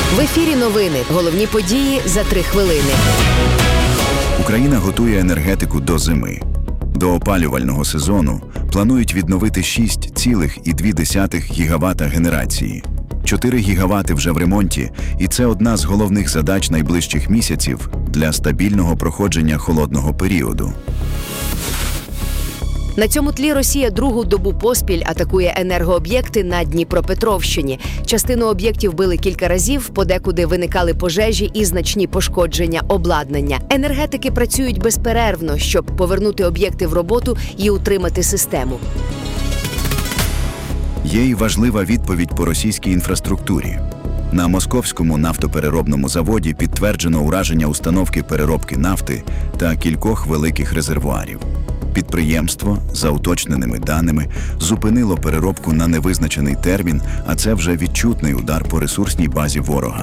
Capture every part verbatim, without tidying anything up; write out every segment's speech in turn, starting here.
В ефірі новини. Головні події за три хвилини. Україна готує енергетику до зими. До опалювального сезону планують відновити шість цілих дві десятих гігавата генерації. чотири гігавати вже в ремонті, і це одна з головних задач найближчих місяців для стабільного проходження холодного періоду. На цьому тлі Росія другу добу поспіль атакує енергооб'єкти на Дніпропетровщині. Частину об'єктів били кілька разів, подекуди виникали пожежі і значні пошкодження обладнання. Енергетики працюють безперервно, щоб повернути об'єкти в роботу і утримати систему. Є й важлива відповідь по російській інфраструктурі. На московському нафтопереробному заводі підтверджено ураження установки переробки нафти та кількох великих резервуарів. Підприємство, за уточненими даними, зупинило переробку на невизначений термін, а це вже відчутний удар по ресурсній базі ворога.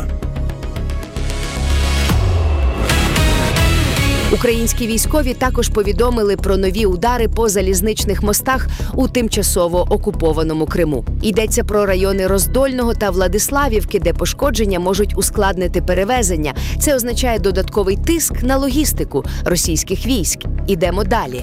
Українські військові також повідомили про нові удари по залізничних мостах у тимчасово окупованому Криму. Йдеться про райони Роздольного та Владиславівки, де пошкодження можуть ускладнити перевезення. Це означає додатковий тиск на логістику російських військ. Ідемо далі.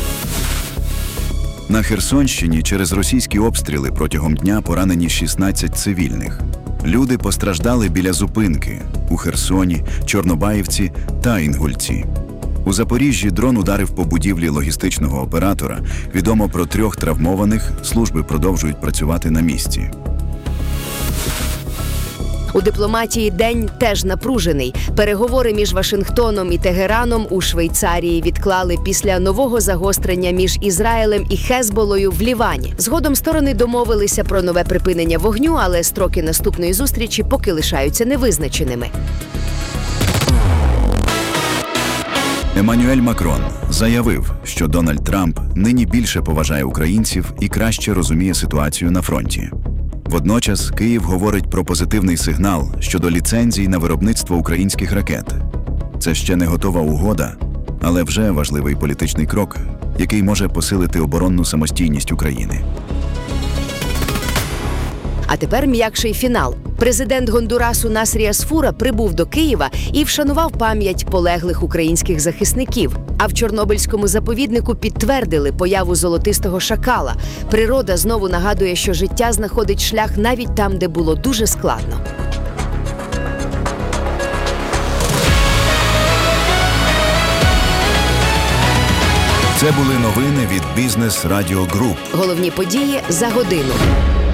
На Херсонщині через російські обстріли протягом дня поранені шістнадцять цивільних. Люди постраждали біля зупинки у Херсоні, Чорнобаївці та Інгульці. У Запоріжжі дрон ударив по будівлі логістичного оператора. Відомо про трьох травмованих, служби продовжують працювати на місці. У дипломатії день теж напружений. Переговори між Вашингтоном і Тегераном у Швейцарії відклали після нового загострення між Ізраїлем і Хезболою в Лівані. Згодом сторони домовилися про нове припинення вогню, але строки наступної зустрічі поки лишаються невизначеними. Еммануель Макрон заявив, що Дональд Трамп нині більше поважає українців і краще розуміє ситуацію на фронті. Водночас Київ говорить про позитивний сигнал щодо ліцензій на виробництво українських ракет. Це ще не готова угода, але вже важливий політичний крок, який може посилити оборонну самостійність України. А тепер м'якший фінал. Президент Гондурасу Насрія Сфура прибув до Києва і вшанував пам'ять полеглих українських захисників. А в Чорнобильському заповіднику підтвердили появу золотистого шакала. Природа знову нагадує, що життя знаходить шлях навіть там, де було дуже складно. Це були новини від Бізнес Радіо Груп. Головні події за годину.